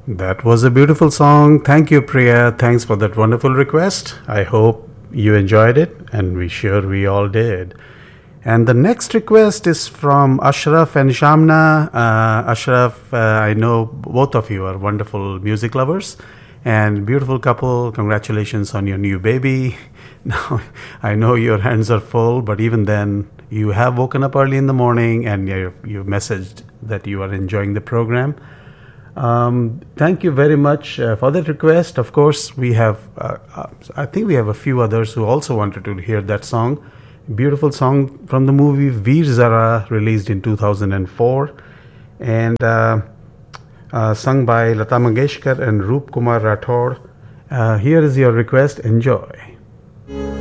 That was a beautiful song. Thank you, Priya. Thanks for that wonderful request. I hope you enjoyed it, and we all did. And the next request is from Ashraf and Shamna. Ashraf, I know both of you are wonderful music lovers and beautiful couple. Congratulations on your new baby. Now, I know your hands are full, but even then, you have woken up early in the morning and you messaged that you are enjoying the program. Thank you very much for that request. Of course, I think we have a few others who also wanted to hear that song. Beautiful song from the movie Veer Zara, released in 2004, and sung by Lata Mangeshkar and Roop Kumar Rathod. Here is your request. Enjoy.